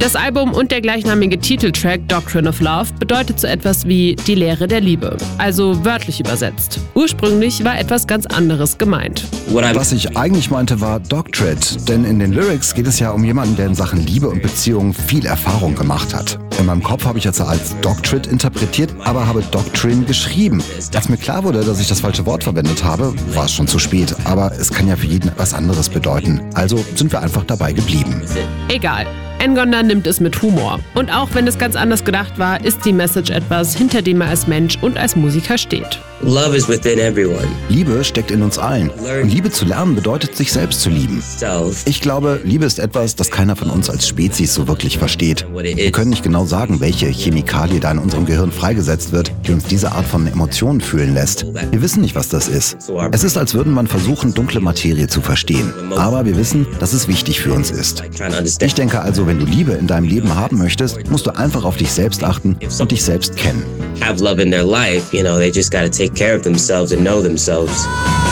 Das Album und der gleichnamige Titeltrack Doctrine of Love bedeutet so etwas wie die Lehre der Liebe, also wörtlich übersetzt. Ursprünglich war etwas ganz anderes gemeint. Was ich eigentlich meinte, war Doctrine, denn in den Lyrics geht es ja um jemanden, der in Sachen Liebe und Beziehung viel Erfahrung gemacht hat. In meinem Kopf habe ich jetzt als Doctrine interpretiert, aber habe Doctrine geschrieben. Als mir klar wurde, dass ich das falsche Wort verwendet habe, war es schon zu spät, aber es kann ja für jeden etwas anderes bedeuten. Also sind wir einfach dabei geblieben. Egal. Ngonda nimmt es mit Humor. Und auch wenn es ganz anders gedacht war, ist die Message etwas, hinter dem er als Mensch und als Musiker steht. Love is within everyone. Liebe steckt in uns allen. Und Liebe zu lernen bedeutet, sich selbst zu lieben. Ich glaube, Liebe ist etwas, das keiner von uns als Spezies so wirklich versteht. Wir können nicht genau sagen, welche Chemikalie da in unserem Gehirn freigesetzt wird, die uns diese Art von Emotionen fühlen lässt. Wir wissen nicht, was das ist. Es ist, als würde man versuchen, dunkle Materie zu verstehen. Aber wir wissen, dass es wichtig für uns ist. Ich denke also, wenn du Liebe in deinem Leben haben möchtest, musst du einfach auf dich selbst achten und dich selbst kennen. Have love in their life, they just gotta take care of themselves and know themselves.